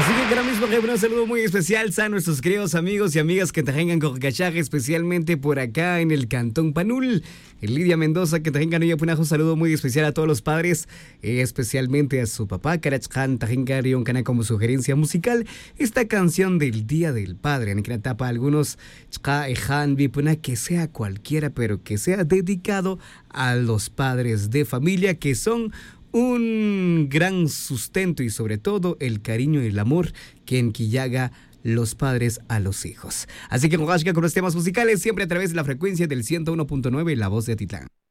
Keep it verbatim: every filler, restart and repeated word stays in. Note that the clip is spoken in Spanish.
Así que ahora mismo un saludo muy especial a nuestros queridos amigos y amigas que tengan con cachaje, especialmente por acá en el Cantón Panul. Lidia Mendoza, que tengan hoy un saludo muy especial a todos los padres, eh, especialmente a su papá, Karachhan, Tajengarion, Cana como sugerencia musical, esta canción del Día del Padre, en que tapa algunos Chka Ejan Vipuna, que sea cualquiera, pero que sea dedicado a los padres de familia, que son un gran sustento y sobre todo el cariño y el amor que en Quillaga los padres a los hijos. Así que con los temas musicales siempre a través de la frecuencia del ciento uno punto nueve, La Voz de Atitlán.